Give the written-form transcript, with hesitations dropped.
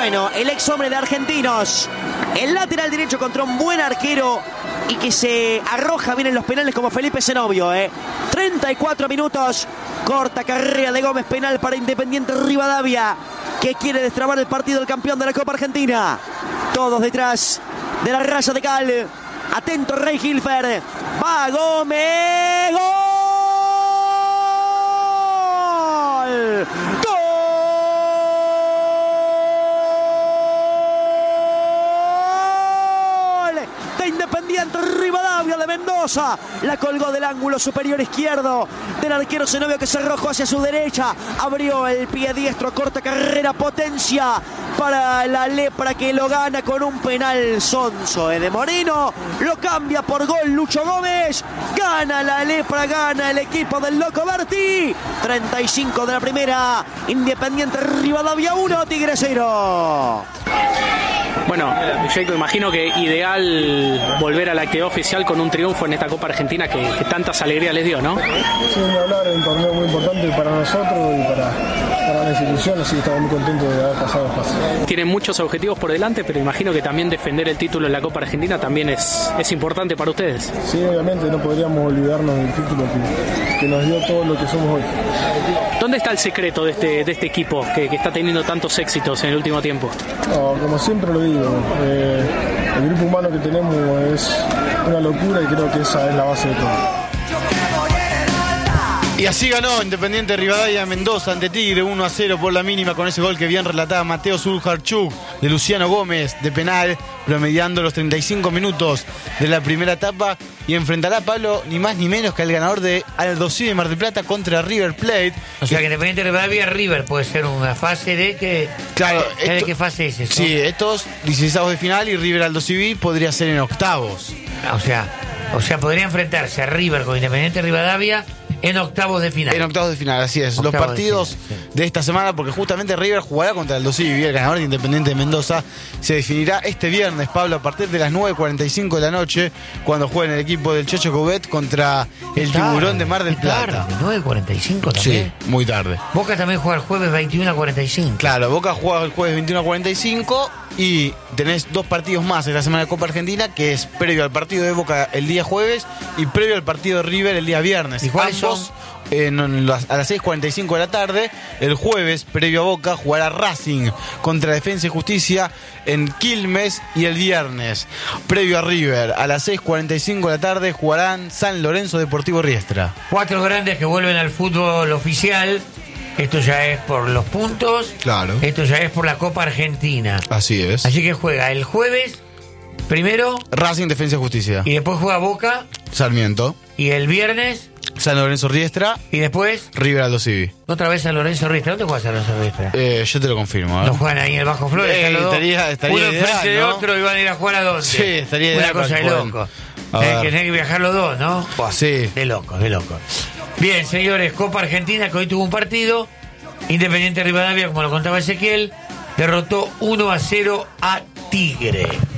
Bueno, el ex hombre de Argentinos, el lateral derecho contra un buen arquero y que se arroja bien en los penales como Felipe Zenobio. 34 minutos, corta carrera de Gómez, penal para Independiente Rivadavia, que quiere destrabar el partido del campeón de la Copa Argentina. Todos detrás de la raya de cal. Atento Rey Hilfer. Va Gómez. ¡Gol! ¡Gol! De Independiente Rivadavia de Mendoza. La colgó del ángulo superior izquierdo del arquero Zenobio, que se arrojó hacia su derecha. Abrió el pie diestro. Corta carrera, potencia para la Lepra, que lo gana con un penal sonso de Moreno. Lo cambia por gol Lucho Gómez. Gana la Lepra, gana el equipo del Loco Berti. 35 de la primera. Independiente Rivadavia 1, Tigre 0. Bueno, Jacob, imagino que ideal volver a la actividad oficial con un triunfo en esta Copa Argentina que tantas alegrías les dio, ¿no? Sí, ni hablar, es un torneo muy importante para nosotros y para la institución, así que estamos muy contentos de haber pasado el paso. Tienen muchos objetivos por delante, pero imagino que también defender el título en la Copa Argentina también es importante para ustedes. Sí, obviamente, no podríamos olvidarnos del título que nos dio todo lo que somos hoy. ¿Dónde está el secreto de este equipo que está teniendo tantos éxitos en el último tiempo? No, como siempre lo digo, el grupo humano que tenemos es una locura y creo que esa es la base de todo. Y así ganó Independiente Rivadavia Mendoza ante Tigre 1-0 por la mínima, con ese gol que bien relataba Mateo Zuljarchuk de Luciano Gómez de penal, promediando los 35 minutos de la primera etapa, y enfrentará a Pablo ni más ni menos que al ganador de Aldosivi de Mar del Plata contra River Plate. O sea que Independiente Rivadavia River puede ser una fase de que... Claro, ¿de qué fase es eso? Sí, estos 16avos de final, y River Aldosivi podría ser en octavos. O sea, podría enfrentarse a River con Independiente Rivadavia en octavos de final. En octavos de final, así es. Los partidos de esta semana, porque justamente River jugará contra el Aldosivi, el ganador de Independiente de Mendoza, se definirá este viernes, Pablo, a partir de las 9:45 de la noche, cuando jueguen el equipo del Chocho Coudet contra el Tiburón de Mar del Plata. 9:45 también. Sí, muy tarde. Boca también juega el jueves 21:45. Claro, Boca juega el jueves 21:45 y tenés dos partidos más en la semana de Copa Argentina, que es previo al partido de Boca el día jueves y previo al partido de River el día viernes. ¿Y cuáles son? A las 6:45 de la tarde. El jueves, previo a Boca, jugará Racing contra Defensa y Justicia en Quilmes, y el viernes, previo a River, a las 6:45 de la tarde, jugarán San Lorenzo Deportivo Riestra. 4 grandes que vuelven al fútbol oficial. Esto ya es por los puntos. Claro. Esto ya es por la Copa Argentina. Así es. Así que juega el jueves, primero Racing, Defensa y Justicia. y después juega Boca. Sarmiento. Y el viernes, San Lorenzo Riestra. y después River Aldosivi. otra vez San Lorenzo Riestra. ¿Dónde juega San Lorenzo Riestra? Yo te lo confirmo. No juegan ahí en el Bajo Flores. Están los dos, estaría uno ideal, enfrente de ¿no? otro, y van a ir a jugar a dónde. Sí, estaría una ideal cosa de para que loco. jueguen. Que tienen que viajar los dos, ¿no? Buah, Sí. De locos, de locos. Bien, señores, Copa Argentina, que hoy tuvo un partido. Independiente Rivadavia, como lo contaba Ezequiel, derrotó 1-0 a Tigre.